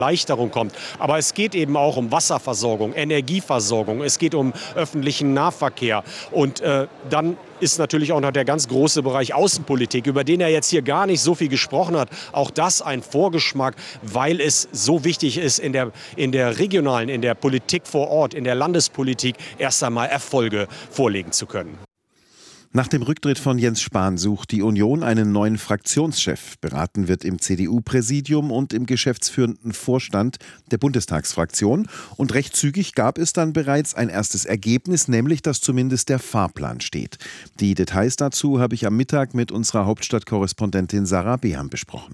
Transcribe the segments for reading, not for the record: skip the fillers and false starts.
Erleichterung kommt. Aber es geht eben auch um Wasserversorgung, Energieversorgung, es geht um öffentlichen Nahverkehr. Und dann ist natürlich auch noch der ganz große Bereich Außenpolitik, über den er jetzt hier gar nicht so viel gesprochen hat. Auch das ein Vorgeschmack, weil es so wichtig ist, in der regionalen, in der Politik vor Ort, in der Landespolitik erst einmal Erfolge vorlegen zu können. Nach dem Rücktritt von Jens Spahn sucht die Union einen neuen Fraktionschef. Beraten wird im CDU-Präsidium und im geschäftsführenden Vorstand der Bundestagsfraktion. Und recht zügig gab es dann bereits ein erstes Ergebnis, nämlich dass zumindest der Fahrplan steht. Die Details dazu habe ich am Mittag mit unserer Hauptstadtkorrespondentin Sarah Beham besprochen.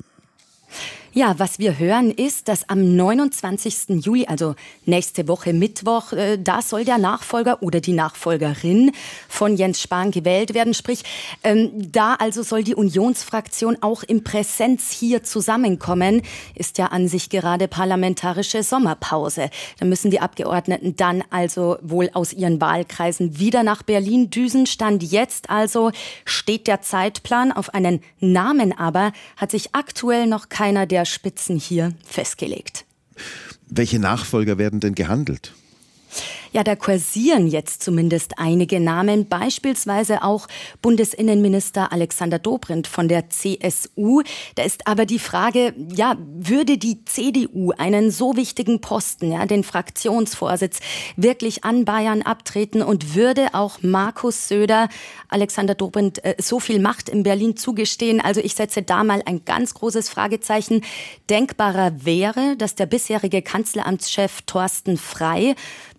Ja, was wir hören ist, dass am 29. Juli, also nächste Woche Mittwoch, da soll der Nachfolger oder die Nachfolgerin von Jens Spahn gewählt werden. Sprich, da also soll die Unionsfraktion auch in Präsenz hier zusammenkommen. Ist ja an sich gerade parlamentarische Sommerpause. Da müssen die Abgeordneten dann also wohl aus ihren Wahlkreisen wieder nach Berlin düsen. Stand jetzt also steht der Zeitplan. Auf einen Namen aber hat sich aktuell noch keiner der Spitzen hier festgelegt. Welche Nachfolger werden denn gehandelt? Ja, da kursieren jetzt zumindest einige Namen, beispielsweise auch Bundesinnenminister Alexander Dobrindt von der CSU. Da ist aber die Frage, ja, würde die CDU einen so wichtigen Posten, ja, den Fraktionsvorsitz, wirklich an Bayern abtreten und würde auch Markus Söder Alexander Dobrindt so viel Macht in Berlin zugestehen? Also ich setze da mal ein ganz großes Fragezeichen. Denkbarer wäre, dass der bisherige Kanzleramtschef Thorsten Frey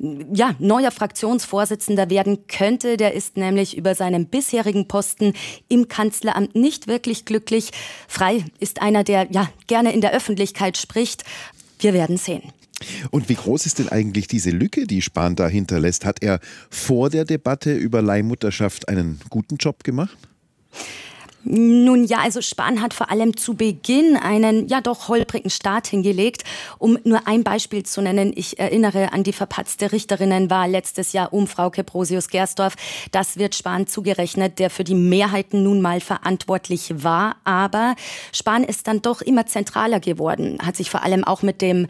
neuer Fraktionsvorsitzender werden könnte. Der ist nämlich über seinen bisherigen Posten im Kanzleramt nicht wirklich glücklich. Frey ist einer, der gerne in der Öffentlichkeit spricht. Wir werden sehen. Und wie groß ist denn eigentlich diese Lücke, die Spahn da hinterlässt? Hat er vor der Debatte über Leihmutterschaft einen guten Job gemacht? Nun ja, also Spahn hat vor allem zu Beginn einen doch holprigen Start hingelegt. Um nur ein Beispiel zu nennen, ich erinnere an die verpatzte Richterinnenwahl letztes Jahr um Frauke Brosius-Gersdorf. Das wird Spahn zugerechnet, der für die Mehrheiten nun mal verantwortlich war. Aber Spahn ist dann doch immer zentraler geworden, hat sich vor allem auch mit dem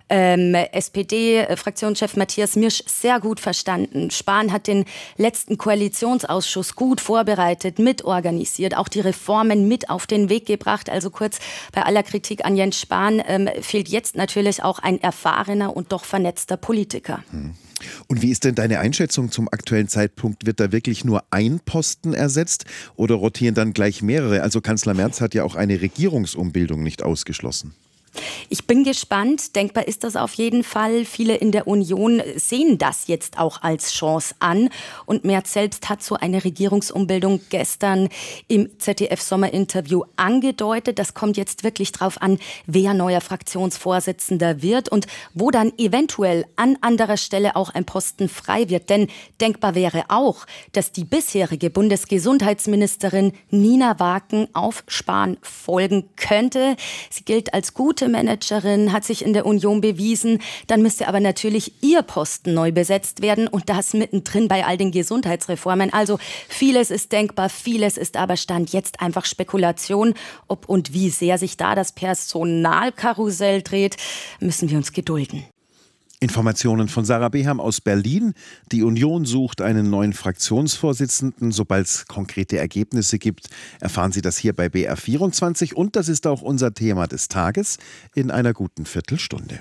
SPD-Fraktionschef Matthias Mirsch sehr gut verstanden. Spahn hat den letzten Koalitionsausschuss gut vorbereitet, mitorganisiert, auch die Reformen mit auf den Weg gebracht. Also kurz, bei aller Kritik an Jens Spahn fehlt jetzt natürlich auch ein erfahrener und doch vernetzter Politiker. Und wie ist denn deine Einschätzung zum aktuellen Zeitpunkt? Wird da wirklich nur ein Posten ersetzt oder rotieren dann gleich mehrere? Also Kanzler Merz hat ja auch eine Regierungsumbildung nicht ausgeschlossen. Ich bin gespannt. Denkbar ist das auf jeden Fall. Viele in der Union sehen das jetzt auch als Chance an. Und Merz selbst hat so eine Regierungsumbildung gestern im ZDF-Sommerinterview angedeutet. Das kommt jetzt wirklich drauf an, wer neuer Fraktionsvorsitzender wird und wo dann eventuell an anderer Stelle auch ein Posten frei wird. Denn denkbar wäre auch, dass die bisherige Bundesgesundheitsministerin Nina Waken auf Spahn folgen könnte. Sie gilt als gute Managerin, hat sich in der Union bewiesen. Dann müsste aber natürlich ihr Posten neu besetzt werden und das mittendrin bei all den Gesundheitsreformen. Also vieles ist denkbar, vieles ist aber Stand jetzt einfach Spekulation. Ob und wie sehr sich da das Personalkarussell dreht, müssen wir uns gedulden. Informationen von Sarah Beham aus Berlin. Die Union sucht einen neuen Fraktionsvorsitzenden. Sobald es konkrete Ergebnisse gibt, erfahren Sie das hier bei BR24. Und das ist auch unser Thema des Tages in einer guten Viertelstunde.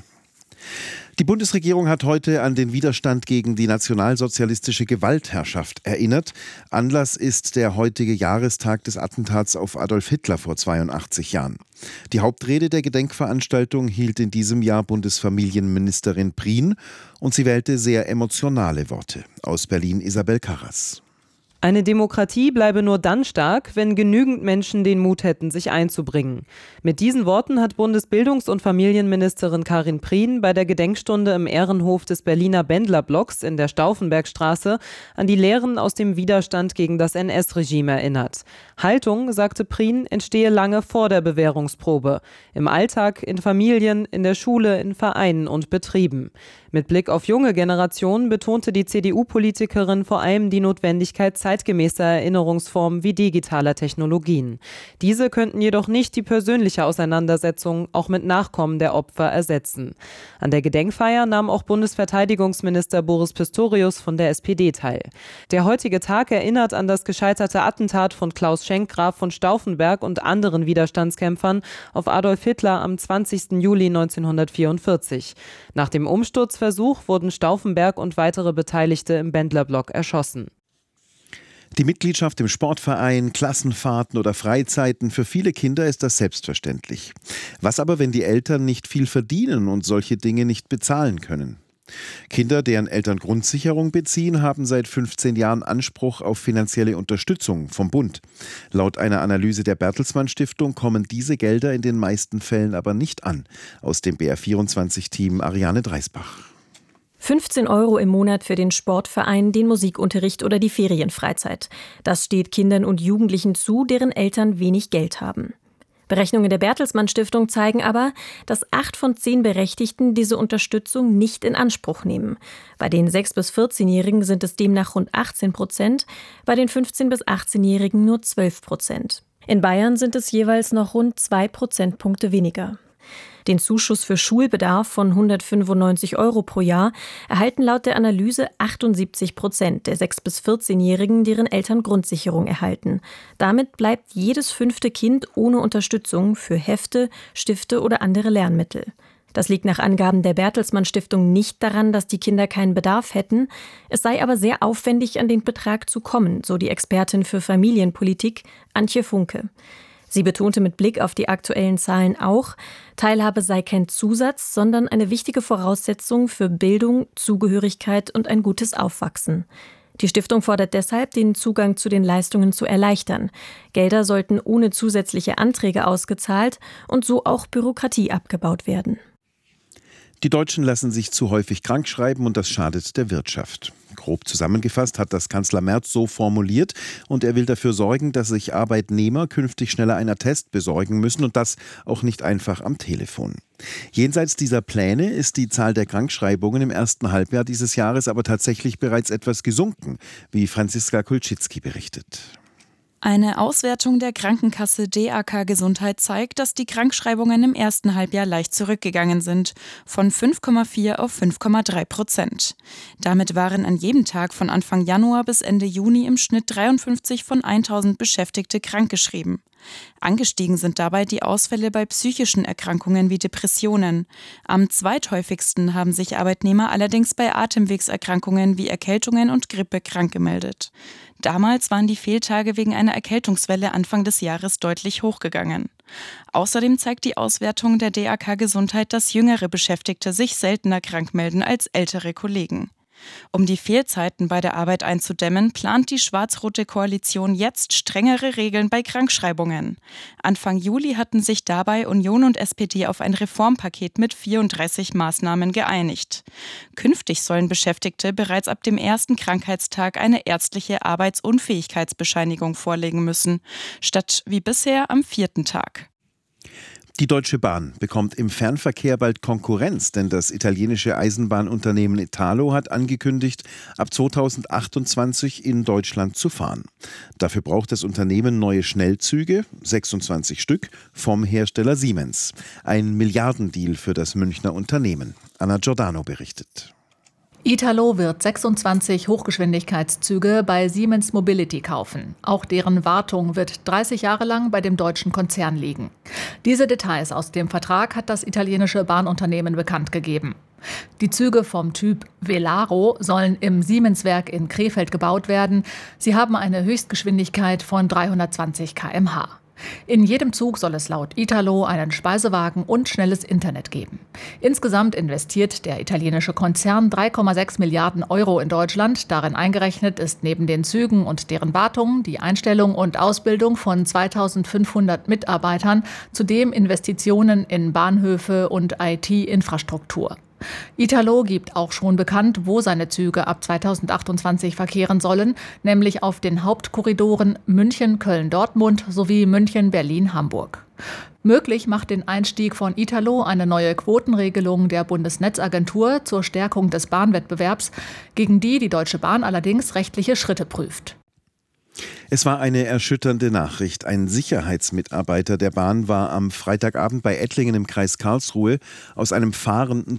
Die Bundesregierung hat heute an den Widerstand gegen die nationalsozialistische Gewaltherrschaft erinnert. Anlass ist der heutige Jahrestag des Attentats auf Adolf Hitler vor 82 Jahren. Die Hauptrede der Gedenkveranstaltung hielt in diesem Jahr Bundesfamilienministerin Prien und sie wählte sehr emotionale Worte. Aus Berlin Isabel Karras. Eine Demokratie bleibe nur dann stark, wenn genügend Menschen den Mut hätten, sich einzubringen. Mit diesen Worten hat Bundesbildungs- und Familienministerin Karin Prien bei der Gedenkstunde im Ehrenhof des Berliner Bändlerblocks in der Stauffenbergstraße an die Lehren aus dem Widerstand gegen das NS-Regime erinnert. Haltung, sagte Prien, entstehe lange vor der Bewährungsprobe. Im Alltag, in Familien, in der Schule, in Vereinen und Betrieben. Mit Blick auf junge Generationen betonte die CDU-Politikerin vor allem die Notwendigkeit, zeitgemäßer Erinnerungsformen wie digitaler Technologien. Diese könnten jedoch nicht die persönliche Auseinandersetzung auch mit Nachkommen der Opfer ersetzen. An der Gedenkfeier nahm auch Bundesverteidigungsminister Boris Pistorius von der SPD teil. Der heutige Tag erinnert an das gescheiterte Attentat von Klaus Schenk, Graf von Stauffenberg und anderen Widerstandskämpfern auf Adolf Hitler am 20. Juli 1944. Nach dem Umsturzversuch wurden Stauffenberg und weitere Beteiligte im Bendlerblock erschossen. Die Mitgliedschaft im Sportverein, Klassenfahrten oder Freizeiten, für viele Kinder ist das selbstverständlich. Was aber, wenn die Eltern nicht viel verdienen und solche Dinge nicht bezahlen können? Kinder, deren Eltern Grundsicherung beziehen, haben seit 15 Jahren Anspruch auf finanzielle Unterstützung vom Bund. Laut einer Analyse der Bertelsmann Stiftung kommen diese Gelder in den meisten Fällen aber nicht an. Aus dem BR24-Team Ariane Dreisbach. 15 € im Monat für den Sportverein, den Musikunterricht oder die Ferienfreizeit. Das steht Kindern und Jugendlichen zu, deren Eltern wenig Geld haben. Berechnungen der Bertelsmann Stiftung zeigen aber, dass 8 von 10 Berechtigten diese Unterstützung nicht in Anspruch nehmen. Bei den 6- bis 14-Jährigen sind es demnach rund 18%, bei den 15- bis 18-Jährigen nur 12%. In Bayern sind es jeweils noch rund 2 Prozentpunkte weniger. Den Zuschuss für Schulbedarf von 195 € pro Jahr erhalten laut der Analyse 78% der 6- bis 14-Jährigen, deren Eltern Grundsicherung erhalten. Damit bleibt jedes 5. Kind ohne Unterstützung für Hefte, Stifte oder andere Lernmittel. Das liegt nach Angaben der Bertelsmann Stiftung nicht daran, dass die Kinder keinen Bedarf hätten. Es sei aber sehr aufwendig, an den Betrag zu kommen, so die Expertin für Familienpolitik Antje Funke. Sie betonte mit Blick auf die aktuellen Zahlen auch, Teilhabe sei kein Zusatz, sondern eine wichtige Voraussetzung für Bildung, Zugehörigkeit und ein gutes Aufwachsen. Die Stiftung fordert deshalb, den Zugang zu den Leistungen zu erleichtern. Gelder sollten ohne zusätzliche Anträge ausgezahlt und so auch Bürokratie abgebaut werden. Die Deutschen lassen sich zu häufig krankschreiben und das schadet der Wirtschaft. Grob zusammengefasst hat das Kanzler Merz so formuliert und er will dafür sorgen, dass sich Arbeitnehmer künftig schneller einen Attest besorgen müssen und das auch nicht einfach am Telefon. Jenseits dieser Pläne ist die Zahl der Krankschreibungen im ersten Halbjahr dieses Jahres aber tatsächlich bereits etwas gesunken, wie Franziska Kulczycki berichtet. Eine Auswertung der Krankenkasse DAK Gesundheit zeigt, dass die Krankschreibungen im ersten Halbjahr leicht zurückgegangen sind, von 5,4 auf 5,3%. Damit waren an jedem Tag von Anfang Januar bis Ende Juni im Schnitt 53 von 1000 Beschäftigte krankgeschrieben. Angestiegen sind dabei die Ausfälle bei psychischen Erkrankungen wie Depressionen. Am zweithäufigsten haben sich Arbeitnehmer allerdings bei Atemwegserkrankungen wie Erkältungen und Grippe krank gemeldet. Damals waren die Fehltage wegen einer Erkältungswelle Anfang des Jahres deutlich hochgegangen. Außerdem zeigt die Auswertung der DAK Gesundheit, dass jüngere Beschäftigte sich seltener krank melden als ältere Kollegen. Um die Fehlzeiten bei der Arbeit einzudämmen, plant die schwarz-rote Koalition jetzt strengere Regeln bei Krankschreibungen. Anfang Juli hatten sich dabei Union und SPD auf ein Reformpaket mit 34 Maßnahmen geeinigt. Künftig sollen Beschäftigte bereits ab dem ersten Krankheitstag eine ärztliche Arbeitsunfähigkeitsbescheinigung vorlegen müssen, statt wie bisher am 4. Tag. Die Deutsche Bahn bekommt im Fernverkehr bald Konkurrenz, denn das italienische Eisenbahnunternehmen Italo hat angekündigt, ab 2028 in Deutschland zu fahren. Dafür braucht das Unternehmen neue Schnellzüge, 26 Stück, vom Hersteller Siemens. Ein Milliardendeal für das Münchner Unternehmen. Anna Giordano berichtet. Italo wird 26 Hochgeschwindigkeitszüge bei Siemens Mobility kaufen. Auch deren Wartung wird 30 Jahre lang bei dem deutschen Konzern liegen. Diese Details aus dem Vertrag hat das italienische Bahnunternehmen bekannt gegeben. Die Züge vom Typ Velaro sollen im Siemens-Werk in Krefeld gebaut werden. Sie haben eine Höchstgeschwindigkeit von 320 km/h. In jedem Zug soll es laut Italo einen Speisewagen und schnelles Internet geben. Insgesamt investiert der italienische Konzern 3,6 Milliarden € in Deutschland. Darin eingerechnet ist neben den Zügen und deren Wartung die Einstellung und Ausbildung von 2500 Mitarbeitern, zudem Investitionen in Bahnhöfe und IT-Infrastruktur. Italo gibt auch schon bekannt, wo seine Züge ab 2028 verkehren sollen, nämlich auf den Hauptkorridoren München, Köln, Dortmund sowie München, Berlin, Hamburg. Möglich macht den Einstieg von Italo eine neue Quotenregelung der Bundesnetzagentur zur Stärkung des Bahnwettbewerbs, gegen die die Deutsche Bahn allerdings rechtliche Schritte prüft. Es war eine erschütternde Nachricht. Ein Sicherheitsmitarbeiter der Bahn war am Freitagabend bei Ettlingen im Kreis Karlsruhe aus einem fahrenden